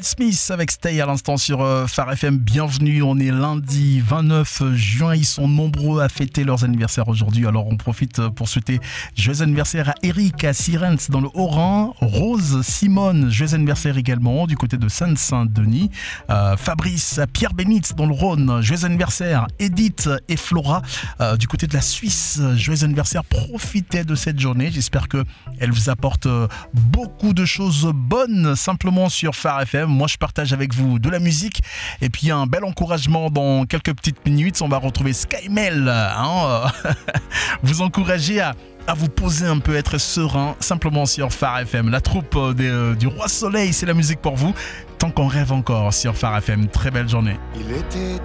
Will Smith avec Stay à l'instant sur Phare FM. Bienvenue, on est lundi 29 juin. Ils sont nombreux à fêter leurs anniversaires aujourd'hui. Alors on profite pour souhaiter joyeux anniversaire à Eric, à Sirens dans le Haut-Rhin, Rose, Simone, joyeux anniversaire également du côté de Saint-Denis, Fabrice, Pierre Bénitz dans le Rhône, joyeux anniversaire, Edith et Flora du côté de la Suisse, joyeux anniversaire. Profitez de cette journée. J'espère qu'elle vous apporte beaucoup de choses bonnes simplement sur Phare FM. Moi je partage avec vous de la musique et puis un bel encouragement dans quelques petites minutes. On va retrouver Skymel, vous encourager à vous poser un peu, être serein simplement sur Phare FM. La troupe du Roi Soleil, c'est la musique pour vous tant qu'on rêve encore sur Phare FM. Très belle journée. Il était